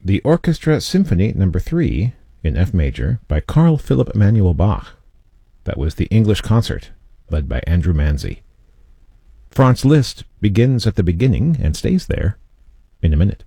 The Orchestra Symphony No. 3 in F major by Carl Philipp Emanuel Bach. That was the English Concert, led by Andrew Manzi. Franz Liszt begins at the beginning and stays there in a minute.